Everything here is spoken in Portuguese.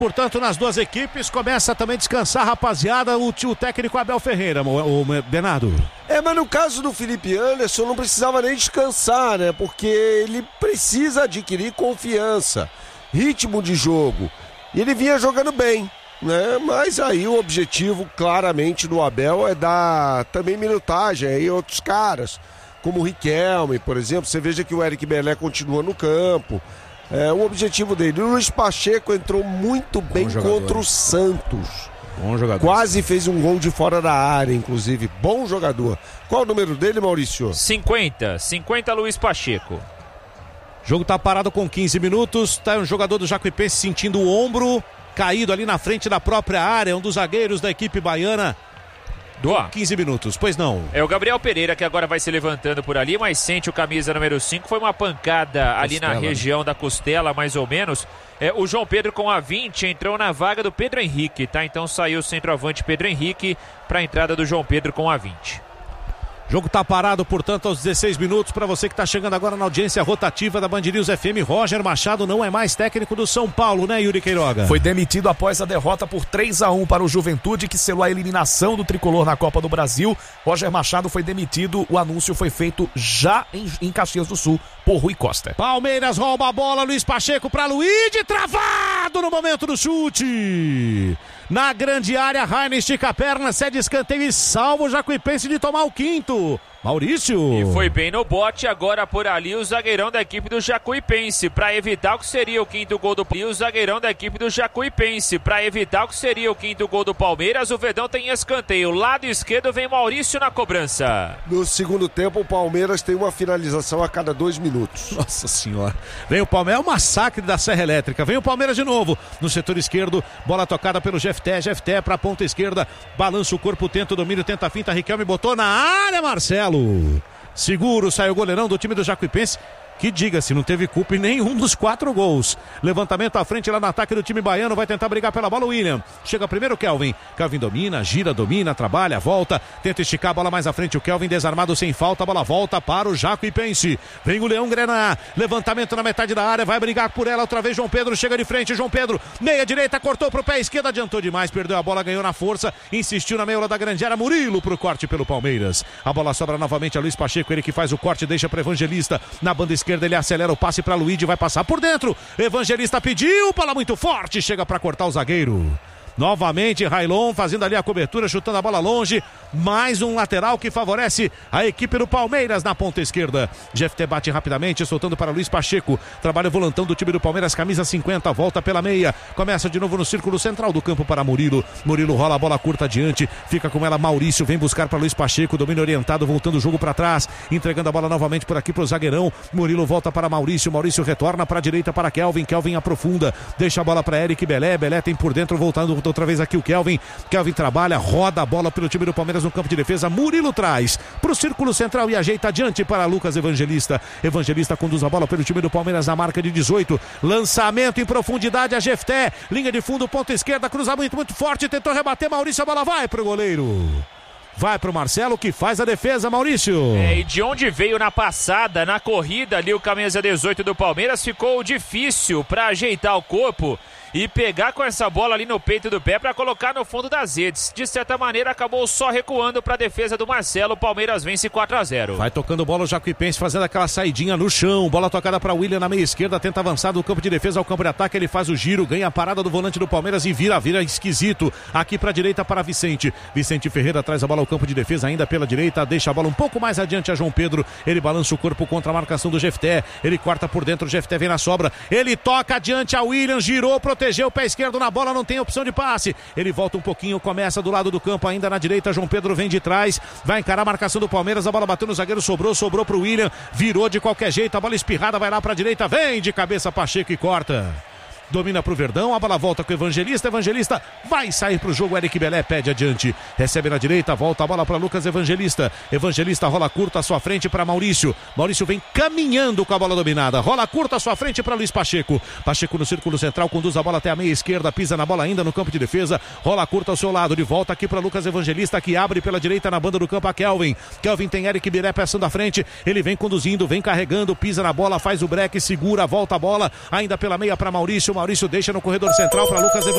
Portanto, nas duas equipes, começa também a descansar, rapaziada, o técnico Abel Ferreira, o Bernardo. Mas no caso do Felipe Anderson, não precisava nem descansar, né? Porque ele precisa adquirir confiança, ritmo de jogo. E ele vinha jogando bem, né? Mas aí o objetivo, claramente, do Abel é dar também minutagem aí a outros caras, como o Riquelme, por exemplo. Você veja que o Eric Belé continua no campo. O objetivo dele. O Luiz Pacheco entrou muito bem contra o Santos. Bom jogador. Quase fez um gol de fora da área, inclusive. Bom jogador. Qual o número dele, Maurício? 50 Luiz Pacheco. O jogo tá parado com 15 minutos. Tá um jogador do Jacuipense sentindo o ombro caído ali na frente da própria área. Um dos zagueiros da equipe baiana. 15 minutos, pois não. É o Gabriel Pereira que agora vai se levantando por ali, mas sente o camisa número 5. Foi uma pancada ali na região da costela, mais ou menos. O João Pedro com a 20 entrou na vaga do Pedro Henrique, tá? Então saiu o centroavante Pedro Henrique para a entrada do João Pedro com a 20. O jogo tá parado, portanto, aos 16 minutos. Para você que tá chegando agora na audiência rotativa da Band News FM, Roger Machado não é mais técnico do São Paulo, né, Yuri Queiroga? Foi demitido após a derrota por 3-1 para o Juventude, que selou a eliminação do tricolor na Copa do Brasil. Roger Machado foi demitido, o anúncio foi feito já em Caxias do Sul por Rui Costa. Palmeiras rouba a bola, Luiz Pacheco para Luigi, travado no momento do chute. Na grande área, Rainer estica a perna, cede escanteio e salva o Jacuipense de tomar o quinto. Maurício. E foi bem no bote, agora por ali o zagueirão da equipe do Jacuipense, para evitar o que seria o quinto gol do Palmeiras. O zagueirão da equipe do Jacuipense, para evitar o que seria o quinto gol do Palmeiras. O Verdão tem escanteio, lado esquerdo vem Maurício na cobrança. No segundo tempo, o Palmeiras tem uma finalização a cada 2 minutos. Nossa senhora. Vem o Palmeiras, é um massacre da Serra Elétrica. Vem o Palmeiras de novo, no setor esquerdo, bola tocada pelo Jefté para a ponta esquerda, balança o corpo, tenta o domínio, tenta a finta, Riquelme botou na área, Marcelo. Seguro, saiu o goleirão do time do Jacuipense, que diga-se, não teve culpa em nenhum dos 4 gols. Levantamento à frente lá no ataque do time baiano, vai tentar brigar pela bola o William. Chega primeiro o Kelvin domina, gira, domina, trabalha, volta, tenta esticar a bola mais à frente, o Kelvin desarmado sem falta, a bola volta para o Jacuipense. Vem o Leão Grená, levantamento na metade da área, vai brigar por ela outra vez, João Pedro chega de frente, João Pedro, meia direita, cortou pro pé esquerdo, adiantou demais, perdeu a bola, ganhou na força, insistiu na meia da grande área, Murilo pro corte pelo Palmeiras. A bola sobra novamente a Luiz Pacheco, ele que faz o corte, deixa para Evangelista, na banda esquerda ele acelera o passe para Luigi, vai passar por dentro, Evangelista pediu, bola muito forte, chega para cortar o zagueiro. Novamente Railon fazendo ali a cobertura, chutando a bola longe, mais um lateral que favorece a equipe do Palmeiras na ponta esquerda. Jefté bate rapidamente, soltando para Luiz Pacheco, trabalha o volantão do time do Palmeiras, camisa 50, volta pela meia, começa de novo no círculo central do campo para Murilo rola a bola curta adiante, fica com ela Maurício, vem buscar para Luiz Pacheco, domínio orientado, voltando o jogo para trás, entregando a bola novamente por aqui para o zagueirão, Murilo volta para Maurício retorna para a direita para Kelvin aprofunda, deixa a bola para Eric Belé tem por dentro, voltando outra vez aqui o Kelvin trabalha, roda a bola pelo time do Palmeiras no campo de defesa, Murilo traz para o círculo central e ajeita adiante para Lucas Evangelista conduz a bola pelo time do Palmeiras na marca de 18, lançamento em profundidade a Jefté, linha de fundo, ponta esquerda, cruzamento muito forte, tentou rebater Maurício, a bola vai pro goleiro. Vai pro Marcelo que faz a defesa, Maurício. E de onde veio na passada, na corrida ali o camisa 18 do Palmeiras, ficou difícil para ajeitar o corpo e pegar com essa bola ali no peito do pé para colocar no fundo das redes. De certa maneira acabou só recuando para a defesa do Marcelo. O Palmeiras vence 4-0. Vai tocando bola o Jacuipense fazendo aquela saidinha no chão, bola tocada para William na meia esquerda, tenta avançar do campo de defesa ao campo de ataque, ele faz o giro, ganha a parada do volante do Palmeiras e vira esquisito aqui para a direita para Vicente Ferreira, traz a bola ao campo de defesa ainda pela direita, deixa a bola um pouco mais adiante a João Pedro, ele balança o corpo contra a marcação do Jefté, ele corta por dentro, o Jefté vem na sobra, ele toca adiante a William, girou, protegeu o pé esquerdo na bola, não tem opção de passe, ele volta um pouquinho, começa do lado do campo ainda na direita, João Pedro vem de trás, vai encarar a marcação do Palmeiras, a bola bateu no zagueiro, sobrou pro William, virou de qualquer jeito, a bola espirrada, vai lá pra direita, vem de cabeça Pacheco e corta. Domina pro Verdão, a bola volta com o Evangelista vai sair pro jogo, Eric Belé pede adiante, recebe na direita, volta a bola para Lucas Evangelista rola curta à sua frente para Maurício vem caminhando com a bola dominada, rola curta à sua frente para Luiz Pacheco no círculo central, conduz a bola até a meia esquerda, pisa na bola ainda no campo de defesa, rola curta ao seu lado, de volta aqui para Lucas Evangelista, que abre pela direita na banda do campo a Kelvin tem Eric Belé passando à frente, ele vem conduzindo, vem carregando, pisa na bola, faz o break, segura, volta a bola, ainda pela meia para Maurício deixa no corredor central para Lucas Evangelista.